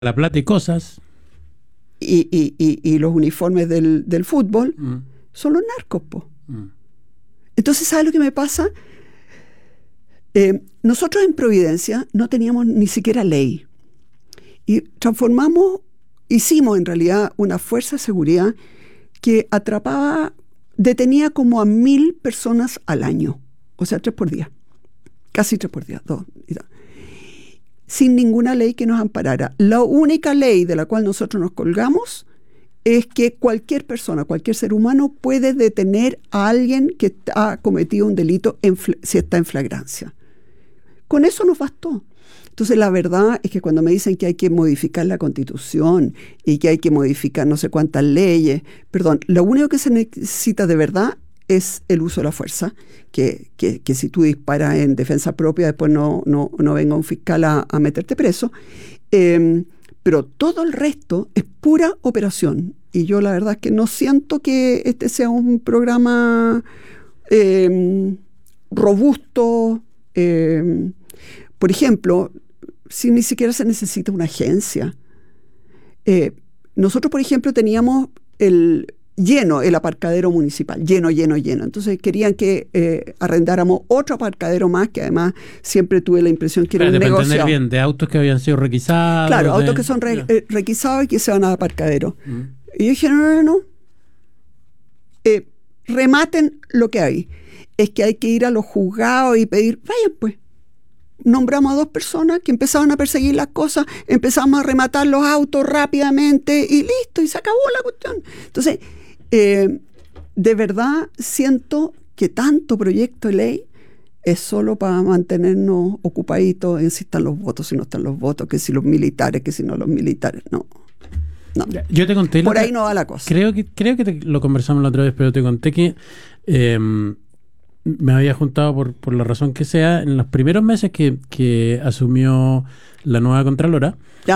la plata y cosas. Y los uniformes del fútbol son los narcos, po. Entonces, ¿sabes lo que me pasa? Nosotros en Providencia no teníamos ni siquiera ley. Y hicimos en realidad una fuerza de seguridad que detenía como a 1.000 personas al año. O sea, 3 por día. Casi 3 por día, 2 y 2. Sin ninguna ley que nos amparara. La única ley de la cual nosotros nos colgamos es que cualquier persona, cualquier ser humano puede detener a alguien que ha cometido un delito si está en flagrancia. Con eso nos bastó. Entonces, la verdad es que cuando me dicen que hay que modificar la Constitución y que hay que modificar no sé cuántas leyes, lo único que se necesita de verdad es el uso de la fuerza, que si tú disparas en defensa propia, después no venga un fiscal a meterte preso. Pero todo el resto es pura operación. Y yo la verdad es que no siento que este sea un programa robusto. Por ejemplo, si ni siquiera se necesita una agencia. Nosotros, por ejemplo, teníamos el aparcadero municipal, lleno. Entonces querían que arrendáramos otro aparcadero más, que además siempre tuve la impresión que era un negocio. Para entender bien, de autos que habían sido requisados. Claro, autos que son requisados y que se van al aparcadero. Y yo dije, no. Rematen lo que hay. Es que hay que ir a los juzgados y pedir, vayan pues. Nombramos a 2 personas que empezaban a perseguir las cosas, empezamos a rematar los autos rápidamente y listo, y se acabó la cuestión. Entonces, de verdad siento que tanto proyecto de ley es solo para mantenernos ocupaditos en si están los votos, si no están los votos, que si los militares, que si no los militares. No. Yo te conté. Por ahí no va la cosa. Creo que lo conversamos la otra vez, pero te conté que me había juntado por la razón que sea en los primeros meses que asumió la nueva Contralora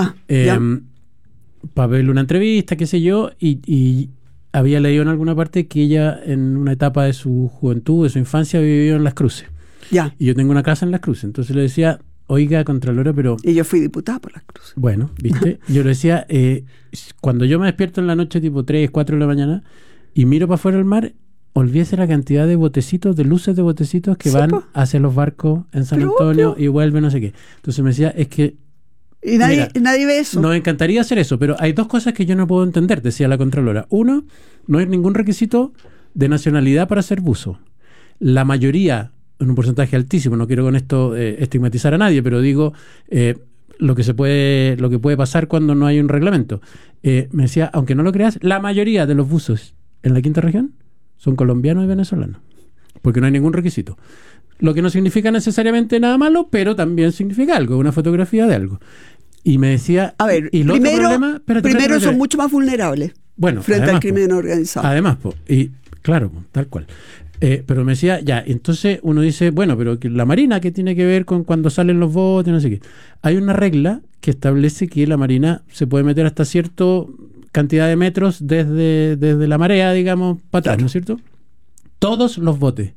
para verle una entrevista, qué sé yo, y había leído en alguna parte que ella en una etapa de su juventud, de su infancia, vivió en Las Cruces. Y yo tengo una casa en Las Cruces, entonces le decía, oiga, Contralora, pero... Y yo fui diputada por Las Cruces. Bueno, ¿viste? Yo le decía, cuando yo me despierto en la noche tipo 3, 4 de la mañana y miro para afuera del mar, olvídese la cantidad de botecitos, de luces de botecitos que van hacia los barcos en San Antonio y vuelven, no sé qué. Entonces me decía, es que... Y nadie ve eso. Nos encantaría hacer eso, pero hay 2 cosas que yo no puedo entender, decía la Contralora. Uno, no hay ningún requisito de nacionalidad para hacer buzo. La mayoría, en un porcentaje altísimo, no quiero con esto estigmatizar a nadie, pero digo lo que puede pasar cuando no hay un reglamento. Me decía, aunque no lo creas, la mayoría de los buzos en la quinta región son colombianos y venezolanos, porque no hay ningún requisito. Lo que no significa necesariamente nada malo, pero también significa algo, una fotografía de algo. Y me decía... A ver, y primero son mucho más vulnerables frente al crimen organizado. Además, y claro, tal cual. Pero me decía, ya, entonces uno dice, bueno, pero la Marina, ¿qué tiene que ver con cuando salen los botes? No sé qué. Hay una regla que establece que la Marina se puede meter hasta cierto cantidad de metros desde la marea, digamos, para atrás, ¿no es cierto? Todos los botes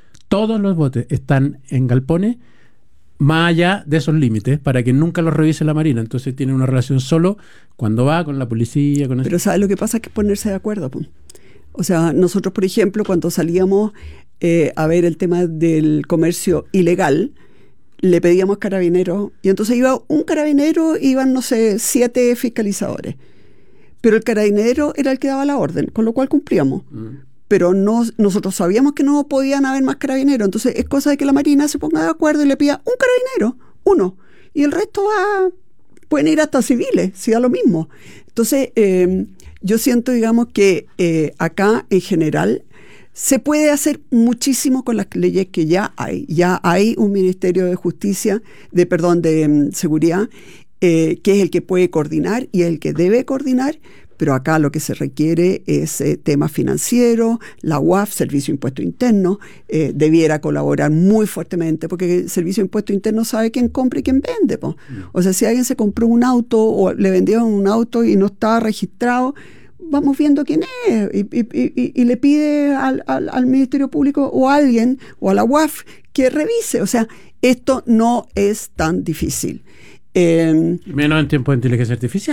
están en galpones más allá de esos límites para que nunca los revise la Marina. Entonces tiene una relación solo cuando va con la policía. Pero ¿sabes lo que pasa? Es que ponerse de acuerdo. O sea, nosotros, por ejemplo, cuando salíamos a ver el tema del comercio ilegal, le pedíamos carabineros y entonces iba un carabinero, iban, no sé, 7 fiscalizadores. Pero el carabinero era el que daba la orden, con lo cual cumplíamos. Pero nosotros sabíamos que no podían haber más carabineros, entonces es cosa de que la Marina se ponga de acuerdo y le pida un carabinero, uno, y el resto pueden ir hasta civiles, si da lo mismo. Entonces, yo siento, digamos, que acá en general se puede hacer muchísimo con las leyes que ya hay. Ya hay un Ministerio de Justicia, de Seguridad, que es el que puede coordinar y el que debe coordinar, pero acá lo que se requiere es tema financiero. La UAF, Servicio de Impuesto Interno, debiera colaborar muy fuertemente, porque el Servicio de Impuesto Interno sabe quién compra y quién vende. O sea, si alguien se compró un auto o le vendieron un auto y no estaba registrado, vamos viendo quién es y le pide al Ministerio Público o a alguien o a la UAF que revise. O sea, esto no es tan difícil. Menos en tiempos de inteligencia artificial.